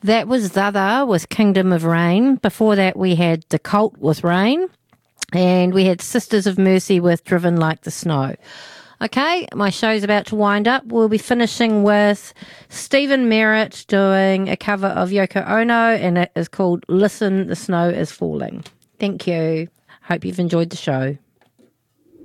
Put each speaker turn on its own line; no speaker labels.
That was Zada with Kingdom of Rain. Before that, we had The Cult with Rain. And we had Sisters of Mercy with Driven Like the Snow. Okay, my show's about to wind up. We'll be finishing with Stephen Merritt doing a cover of Yoko Ono, and it is called Listen, the Snow is Falling. Thank you. Hope you've enjoyed the show.